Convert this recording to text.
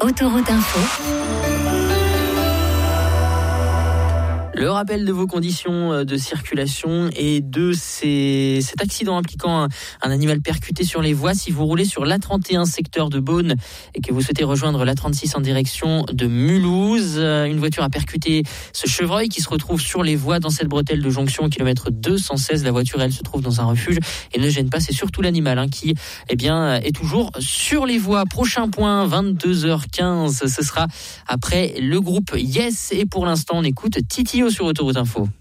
Autoroute Info. Le rappel de vos conditions de circulation et de cet accident impliquant un animal percuté sur les voies. Si vous roulez sur l'A31 secteur de Beaune et que vous souhaitez rejoindre l'A36 en direction de Mulhouse, une voiture a percuté ce chevreuil qui se retrouve sur les voies dans cette bretelle de jonction au kilomètre 216. La voiture, elle, se trouve dans un refuge et ne gêne pas. C'est surtout l'animal qui est toujours sur les voies. Prochain point, 22h15. Ce sera après le groupe Yes. Et pour l'instant, on écoute Titio sur Autoroute Info.